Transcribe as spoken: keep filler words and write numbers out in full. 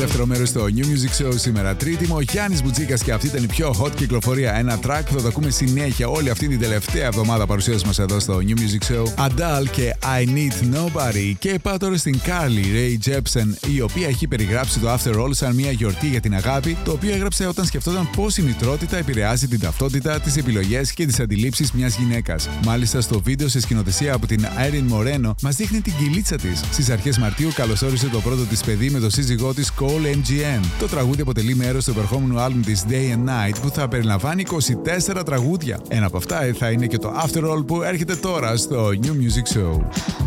δεύτερο μέρος στο New Music Show σήμερα Τρίτη. Είμαι ο Γιάννης Μπουτζίκας και αυτή ήταν η πιο hot κυκλοφορία. Ένα track που θα το ακούμε συνέχεια όλη αυτή την τελευταία εβδομάδα παρουσίαση μας εδώ στο New Music Show. Adele και I Need Nobody. Και πάω τώρα στην Carly Rae Jepsen, η οποία έχει περιγράψει το After All σαν μια γιορτή για την αγάπη, το οποίο έγραψε όταν σκεφτόταν πώς η μητρότητα επηρεάζει την ταυτότητα, τις επιλογές και τις αντιλήψεις μιας γυναίκας. Μάλιστα, στο βίντεο σε σκηνοθεσία από την Erin Moreno μας δείχνει την κυλίτσα της. Στις αρχές Μαρτίου καλωσόρισε το πρώτο της παιδί με το σύζυγό της Cole εμ τζι εμ. Το τραγούδι αποτελεί μέρος του επερχόμενου άλμπουμ της Day and Night που θα περιλαμβάνει είκοσι τέσσερα τραγούδια. Ένα από αυτά θα είναι και το After All που έρχεται τώρα στο New Music Show.